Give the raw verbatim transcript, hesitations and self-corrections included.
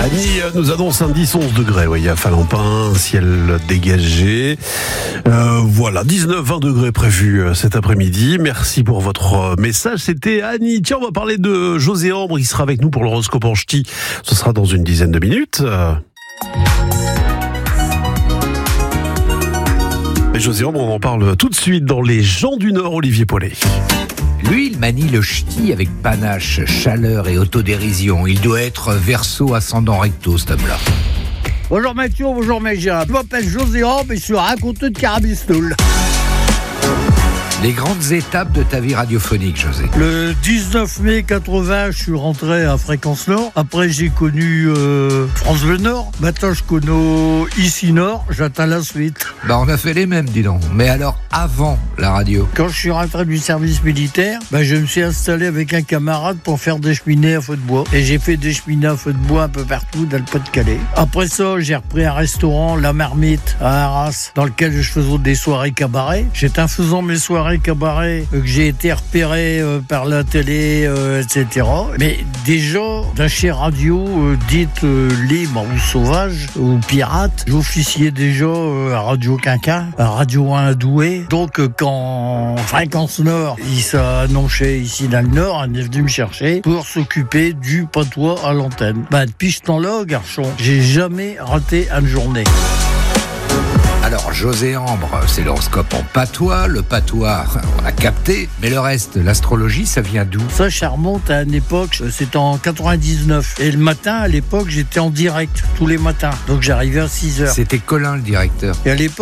Annie nous annonce un dix à onze degrés, oui, à Falampin, un ciel dégagé. Euh, voilà, dix-neuf à vingt degrés prévus cet après-midi. Merci pour votre message. C'était Annie. Tiens, on va parler de José Ambre. Il sera avec nous pour l'horoscope en ch'ti. Ce sera dans une dizaine de minutes. Et José Ambre, on en parle tout de suite dans Les gens du Nord, Olivier Paulet. Lui, il manie le ch'ti avec panache, chaleur et autodérision. Il doit être Verseau ascendant recto, cet homme-là. Bonjour Mathieu, bonjour Mégia. Je m'appelle José Ambre et je suis raconteur de Carabistoul. Les grandes étapes de ta vie radiophonique, José. Le dix-neuf mai quatre-vingts, je suis rentré à Fréquence Nord. Après, j'ai connu euh, France Bleu Nord. Maintenant, je connais Ici Nord. J'attends la suite. Bah, on a fait les mêmes, dis donc. Mais alors, avant la radio? Quand je suis rentré du service militaire, bah, je me suis installé avec un camarade pour faire des cheminées à feu de bois. Et j'ai fait des cheminées à feu de bois un peu partout dans le Pas-de-Calais. Après ça, j'ai repris un restaurant, La Marmite, à Arras, dans lequel je faisais des soirées cabaret. J'étais en faisant mes soirées cabaret euh, que j'ai été repéré euh, par la télé, euh, et cetera. Mais déjà, dans chez radio, euh, dite euh, libre ou sauvage ou pirate, j'officiais déjà euh, à Radio Quinquin, à Radio un à Douai. Donc, euh, quand Fréquence Nord, il s'est annoncé ici dans le Nord, il est venu me chercher pour s'occuper du patois à l'antenne. Ben, depuis ce temps-là, garçon, j'ai jamais raté une journée. Alors, José Ambre, c'est l'horoscope en patois. Le patois, on a capté. Mais le reste, l'astrologie, ça vient d'où? Ça, ça remonte à une époque, c'était en quatre-vingt-dix-neuf. Et le matin, à l'époque, j'étais en direct tous les matins. Donc, j'arrivais à six heures. C'était Colin, le directeur. Et à l'époque,